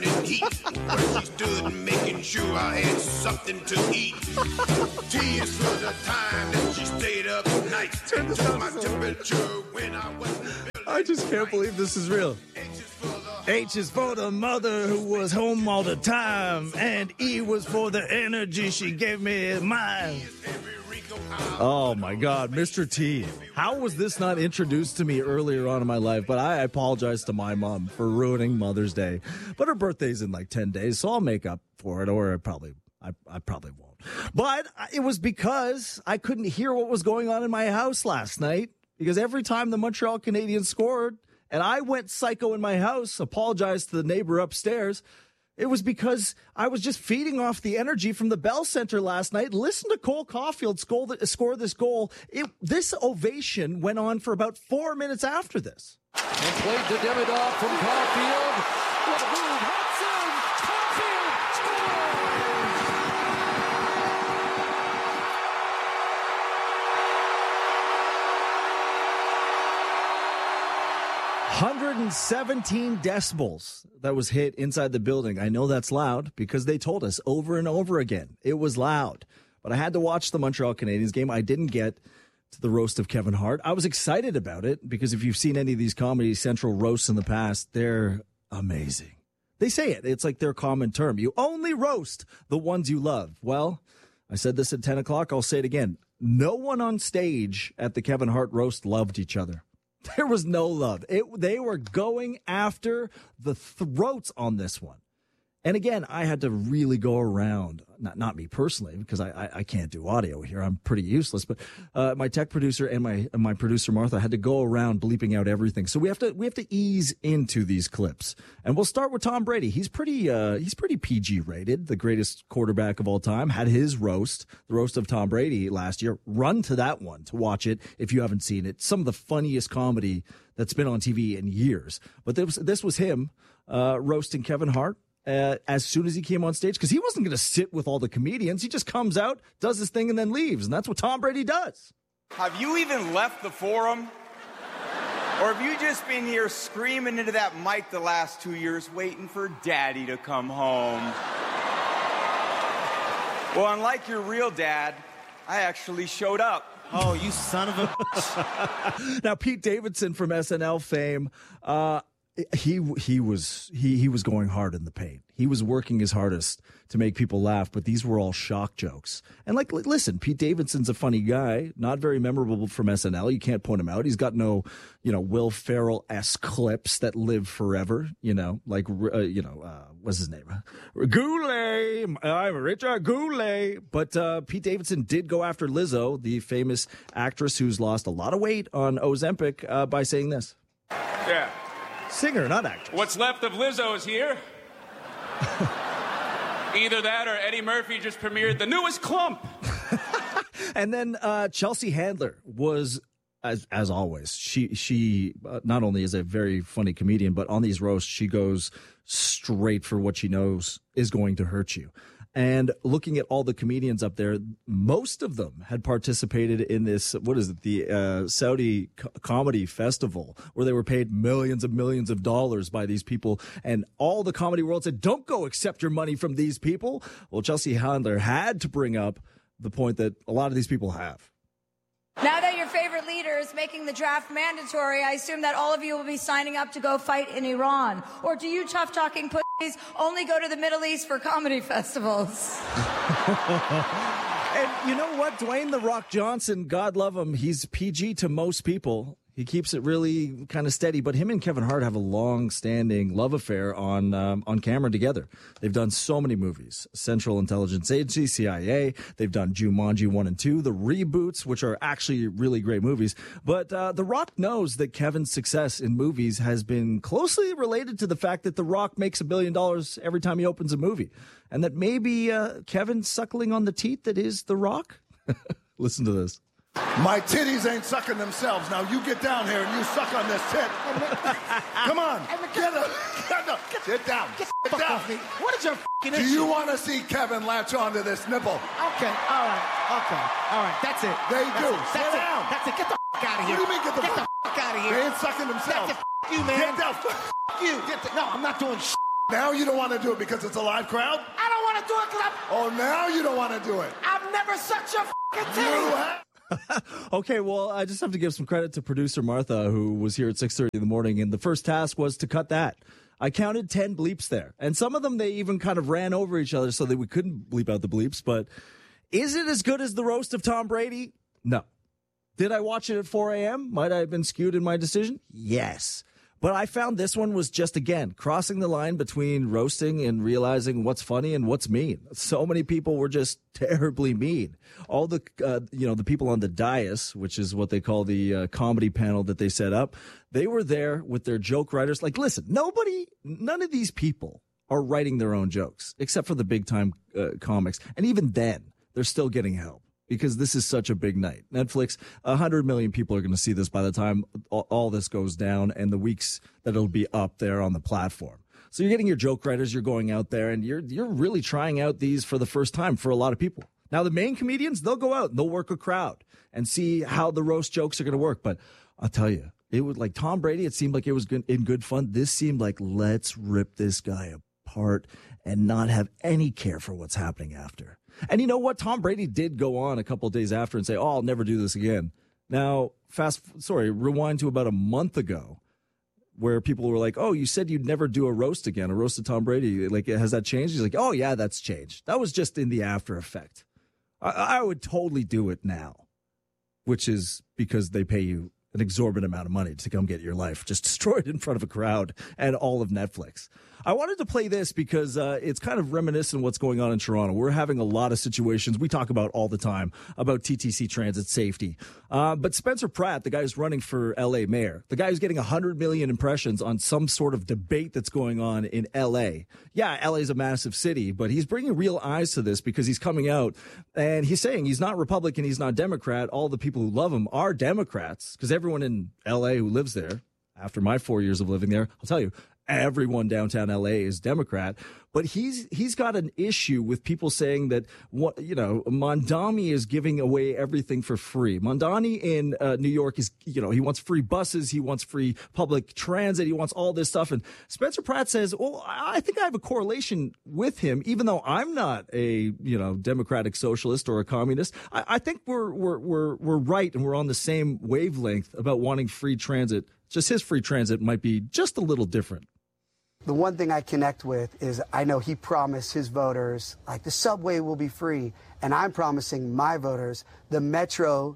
burning heat, where she stood making sure I had something to eat. T is for the time that she stayed up night and took my temperature when I wasn't feeling I just can't right. believe this is real. H is for the mother who was home all the time, and E was for the energy she gave me mine. Oh, my God, Mr. T. How was this not introduced to me earlier on in my life? But I apologize to my mom for ruining Mother's Day. But her birthday's in like 10 days, so I'll make up for it, or I probably won't. But it was because I couldn't hear what was going on in my house last night, because every time the Montreal Canadiens scored, and I went psycho in my house, apologized to the neighbor upstairs, it was because I was just feeding off the energy from the Bell Center last night. Listen to Cole Caulfield score this goal. This ovation went on for about 4 minutes after this. And played to Demidov from Caulfield. What a move. Hudson! Caulfield scores! 117 decibels that was hit inside the building. I know that's loud because they told us over and over again it was loud. But I had to watch the Montreal Canadiens game. I didn't get to the roast of Kevin Hart. I was excited about it because if you've seen any of these Comedy Central roasts in the past, they're amazing. They say it. It's like their common term. You only roast the ones you love. Well, I said this at 10 o'clock. I'll say it again. No one on stage at the Kevin Hart roast loved each other. There was no love. They were going after the throats on this one. And again, I had to really go around, not me personally, because I can't do audio here. I'm pretty useless. But my tech producer and my producer Martha had to go around bleeping out everything. So we have to ease into these clips, and we'll start with Tom Brady. He's pretty PG rated, the greatest quarterback of all time. Had his roast, the roast of Tom Brady last year. Run to that one to watch it if you haven't seen it. Some of the funniest comedy that's been on TV in years. But this was him roasting Kevin Hart. As soon as he came on stage, because he wasn't going to sit with all the comedians. He just comes out, does his thing, and then leaves. And that's what Tom Brady does. Have you even left the forum? Or have you just been here screaming into that mic the last 2 years waiting for daddy to come home? Well, unlike your real dad, I actually showed up. Oh, you son of a bitch. Now, Pete Davidson from SNL fame, he was going hard in the paint. He was working his hardest to make people laugh, but these were all shock jokes. And listen, Pete Davidson's a funny guy, not very memorable from SNL. You can't point him out. He's got no, Will Ferrell-esque clips that live forever. What's his name? Goulet. I'm Richard Goulet. But Pete Davidson did go after Lizzo, the famous actress who's lost a lot of weight on Ozempic, by saying this. Yeah. Singer, not actress. What's left of Lizzo is here. Either that or Eddie Murphy just premiered the newest clump. And then Chelsea Handler was, as always, she not only is a very funny comedian, but on these roasts, she goes straight for what she knows is going to hurt you. And looking at all the comedians up there, most of them had participated in this, the Saudi Comedy Festival, where they were paid millions of dollars by these people. And all the comedy world said, don't go accept your money from these people. Well, Chelsea Handler had to bring up the point that a lot of these people have. Now that your favorite leader is making the draft mandatory, I assume that all of you will be signing up to go fight in Iran. Or do you tough-talking pussies only go to the Middle East for comedy festivals? And you know what? Dwayne "The Rock" Johnson, God love him, he's PG to most people. He keeps it really kind of steady, but him and Kevin Hart have a long-standing love affair on camera together. They've done so many movies: Central Intelligence Agency, CIA. They've done Jumanji 1 and 2, the reboots, which are actually really great movies. But The Rock knows that Kevin's success in movies has been closely related to the fact that The Rock makes $1 billion every time he opens a movie, and that maybe Kevin's suckling on the teat that is The Rock. Listen to this. My titties ain't sucking themselves. Now you get down here and you suck on this tit. Come on. Get up. Sit down. Sit down. What is your f***ing Do issue? you want to see Kevin latch onto this nipple? Okay, all right. That's it. They do. Sit That's down. it. That's it. Get the f*** out of here. What do you mean get the f*** out of here? They ain't sucking themselves. That's it. F*** you, man. Get down. You. No, I'm not doing shit. Now you don't want to do it because it's a live crowd? I don't want to do it because Oh, now you don't want to do it. I've never sucked your You titty. have. Okay, well, I just have to give some credit to producer Martha, who was here at 6:30 in the morning, and the first task was to cut that. I counted 10 bleeps there, and some of them they even kind of ran over each other so that we couldn't bleep out the bleeps, but is it as good as the roast of Tom Brady? No. Did I watch it at 4 a.m.? Might I have been skewed in my decision? Yes. But I found this one was just, again, crossing the line between roasting and realizing what's funny and what's mean. So many people were just terribly mean. All the, the people on the dais, which is what they call the comedy panel that they set up, they were there with their joke writers. Like, listen, none of these people are writing their own jokes, except for the big-time comics. And even then, they're still getting help. Because this is such a big night. Netflix, 100 million people are going to see this by the time all this goes down and the weeks that it'll be up there on the platform. So you're getting your joke writers, you're going out there, and you're really trying out these for the first time for a lot of people. Now, the main comedians, they'll go out and they'll work a crowd and see how the roast jokes are going to work. But I'll tell you, it was like Tom Brady, it seemed like it was in good fun. This seemed like, let's rip this guy apart and not have any care for what's happening after. And you know what? Tom Brady did go on a couple of days after and say, oh, I'll never do this again. Now, rewind to about a month ago where people were like, oh, you said you'd never do a roast again, a roast of Tom Brady. Like, has that changed? He's like, oh, yeah, that's changed. That was just in the after effect. I would totally do it now, which is because they pay you an exorbitant amount of money to come get your life just destroyed in front of a crowd and all of Netflix. I wanted to play this because it's kind of reminiscent of what's going on in Toronto. We're having a lot of situations we talk about all the time about TTC transit safety. But Spencer Pratt, the guy who's running for LA mayor, the guy who's getting 100 million impressions on some sort of debate that's going on in LA. Yeah, LA is a massive city, but he's bringing real eyes to this because he's coming out and he's saying he's not Republican, he's not Democrat. All the people who love him are Democrats because everyone in LA who lives there, after my 4 years of living there, I'll tell you, everyone downtown LA is Democrat, but he's got an issue with people saying that Mondani is giving away everything for free. Mondani in New York is, he wants free buses, he wants free public transit, he wants all this stuff. And Spencer Pratt says, well, I think I have a correlation with him, even though I'm not a democratic socialist or a communist. I think we're right and we're on the same wavelength about wanting free transit. Just his free transit might be just a little different. The one thing I connect with is I know he promised his voters, like, the subway will be free. And I'm promising my voters the metro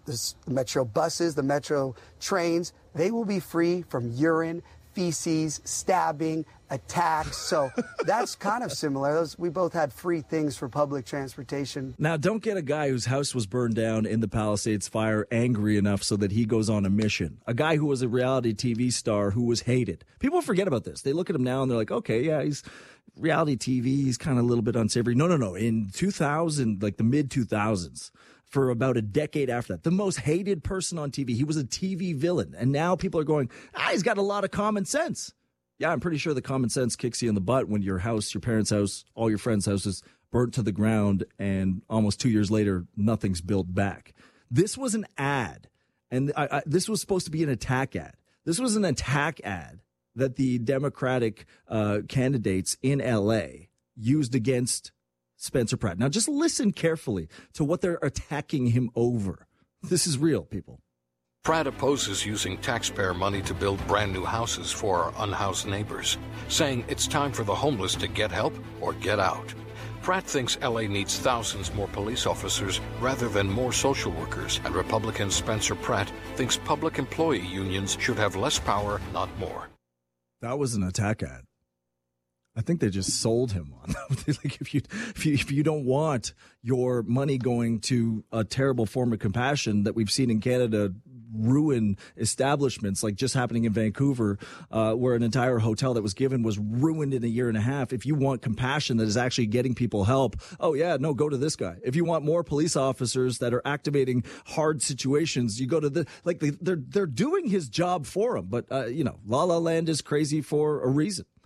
buses, the metro trains, they will be free from urine, feces, stabbing, attacks. So that's kind of similar. We both had free things for public transportation. Now, don't get a guy whose house was burned down in the Palisades fire angry enough so that he goes on a mission. A guy who was a reality TV star who was hated. People forget about this. They look at him now and they're like, okay, yeah, he's reality TV. He's kind of a little bit unsavory. No. In 2000, like the mid-2000s, for about a decade after that, the most hated person on TV. He was a TV villain. And now people are going, he's got a lot of common sense. Yeah, I'm pretty sure the common sense kicks you in the butt when your house, your parents' house, all your friends' houses burnt to the ground, and almost 2 years later, nothing's built back. This was an ad, and this was supposed to be an attack ad. This was an attack ad that the Democratic candidates in L.A. used against Spencer Pratt. Now, just listen carefully to what they're attacking him over. This is real, people. Pratt opposes using taxpayer money to build brand new houses for our unhoused neighbors, saying it's time for the homeless to get help or get out. Pratt thinks LA needs thousands more police officers rather than more social workers, and Republican Spencer Pratt thinks public employee unions should have less power, not more. That was an attack ad. I think they just sold him on that. Like, if you don't want your money going to a terrible form of compassion that we've seen in Canada ruin establishments, like just happening in Vancouver, where an entire hotel that was given was ruined in a year and a half. If you want compassion that is actually getting people help, go to this guy. If you want more police officers that are activating hard situations, you go to they're doing his job for him. But La La Land is crazy for a reason.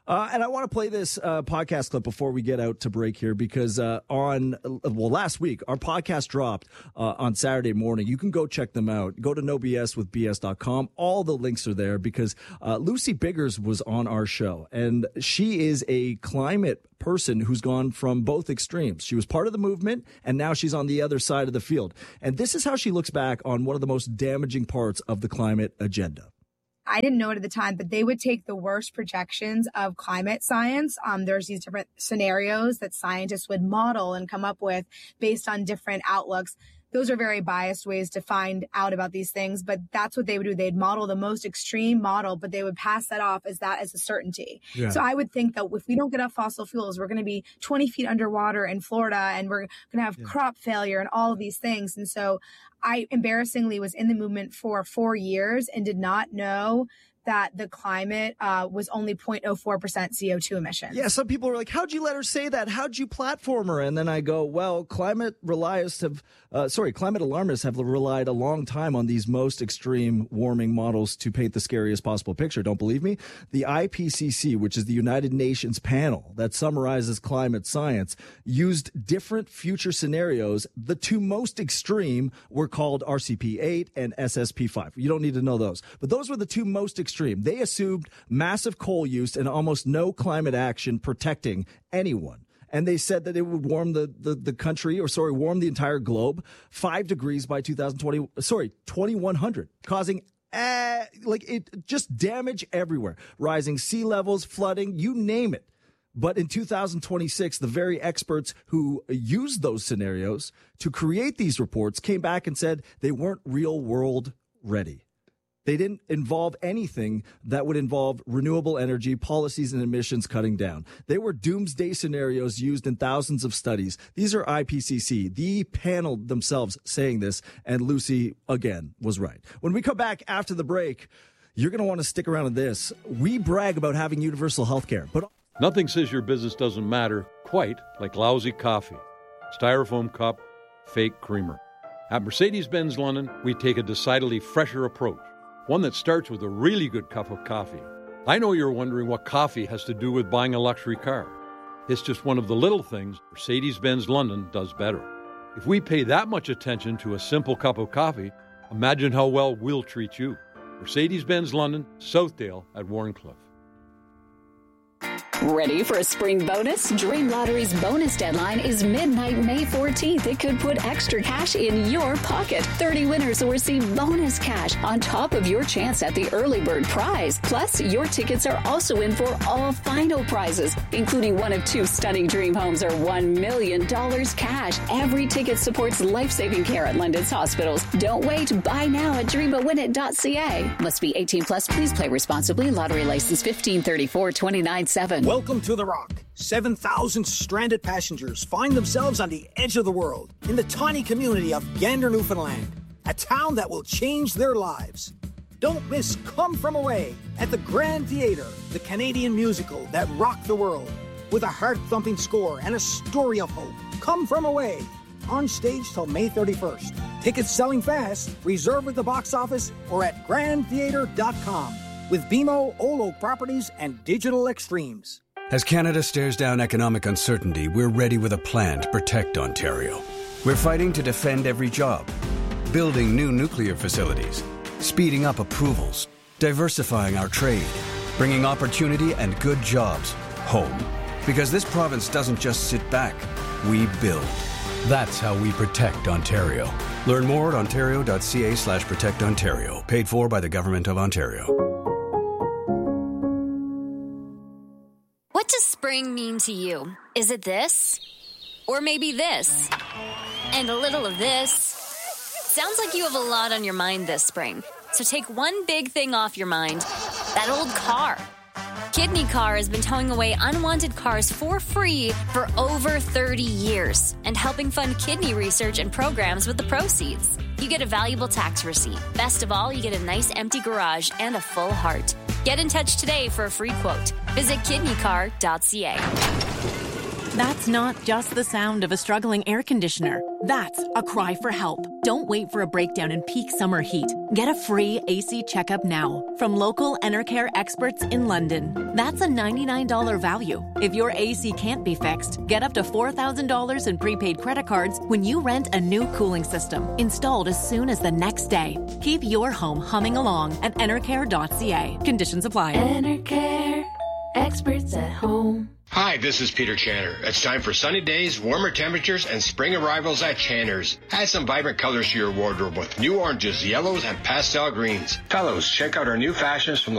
And I want to play this podcast clip before we get out to break here because last week, our podcast dropped on Saturday morning. You can go check them out. Go to nobswithbs.com. All the links are there because Lucy Biggers was on our show, and she is a climate person who's gone from both extremes. She was part of the movement, and now she's on the other side of the field. And this is how she looks back on one of the most damaging parts of the climate agenda. I didn't know it at the time, but they would take the worst projections of climate science. There's these different scenarios that scientists would model and come up with based on different outlooks. Those are very biased ways to find out about these things, but that's what they would do. They'd model the most extreme model, but they would pass that off as that as a certainty. Yeah. So I would think that if we don't get off fossil fuels, we're going to be 20 feet underwater in Florida, and we're going to have crop failure and all of these things. And so I embarrassingly was in the movement for 4 years and did not know that the climate was only 0.04% CO2 emissions. Yeah, some people are like, how'd you let her say that? How'd you platform her? And then I go, well, climate alarmists have relied a long time on these most extreme warming models to paint the scariest possible picture. Don't believe me? The IPCC, which is the United Nations panel that summarizes climate science, used different future scenarios. The two most extreme were called RCP8 and SSP5. You don't need to know those. But those were the two most extreme. They assumed massive coal use and almost no climate action protecting anyone. And they said that it would warm warm the entire globe 5 degrees by 2100, causing just damage everywhere. Rising sea levels, flooding, you name it. But in 2026, the very experts who used those scenarios to create these reports came back and said they weren't real world ready. They didn't involve anything that would involve renewable energy, policies, and emissions cutting down. They were doomsday scenarios used in thousands of studies. These are IPCC, the panel themselves saying this, and Lucy, again, was right. When we come back after the break, you're going to want to stick around with this. We brag about having universal health care, but nothing says your business doesn't matter quite like lousy coffee. Styrofoam cup, fake creamer. At Mercedes-Benz London, we take a decidedly fresher approach. One that starts with a really good cup of coffee. I know you're wondering what coffee has to do with buying a luxury car. It's just one of the little things Mercedes-Benz London does better. If we pay that much attention to a simple cup of coffee, imagine how well we'll treat you. Mercedes-Benz London, Southdale at Warncliffe. Ready for a spring bonus? Dream Lottery's bonus deadline is midnight May 14th. It could put extra cash in your pocket. 30 winners will receive bonus cash on top of your chance at the early bird prize. Plus, your tickets are also in for all final prizes, including one of 2 stunning dream homes or $1 million cash. Every ticket supports life-saving care at London's hospitals. Don't wait. Buy now at dreamawinit.ca. Must be 18 plus. Please play responsibly. Lottery license 1534-297. Welcome to The Rock. 7,000 stranded passengers find themselves on the edge of the world in the tiny community of Gander, Newfoundland, a town that will change their lives. Don't miss Come From Away at the Grand Theatre, the Canadian musical that rocked the world with a heart-thumping score and a story of hope. Come From Away, on stage till May 31st. Tickets selling fast. Reserve at the box office or at grandtheatre.com. With BMO, Old Oak Properties, and Digital Extremes. As Canada stares down economic uncertainty, we're ready with a plan to protect Ontario. We're fighting to defend every job, building new nuclear facilities, speeding up approvals, diversifying our trade, bringing opportunity and good jobs home. Because this province doesn't just sit back, we build. That's how we protect Ontario. Learn more at ontario.ca/protectontario. Paid for by the Government of Ontario. What does spring mean to you? Is it this? Or maybe this? And a little of this? Sounds like you have a lot on your mind this spring. So take one big thing off your mind. That old car. Kidney Car has been towing away unwanted cars for free for over 30 years and helping fund kidney research and programs with the proceeds. You get a valuable tax receipt. Best of all, you get a nice empty garage and a full heart. Get in touch today for a free quote. Visit kidneycar.ca. That's not just the sound of a struggling air conditioner. That's a cry for help. Don't wait for a breakdown in peak summer heat. Get a free AC checkup now from local Enercare experts in London. That's a $99 value. If your AC can't be fixed, get up to $4,000 in prepaid credit cards when you rent a new cooling system, installed as soon as the next day. Keep your home humming along at Enercare.ca. Conditions apply. Enercare, experts at home. Hi, this is Peter Channer. It's time for sunny days, warmer temperatures, and spring arrivals at Channer's. Add some vibrant colors to your wardrobe with new oranges, yellows, and pastel greens. Fellows, check out our new fashions from the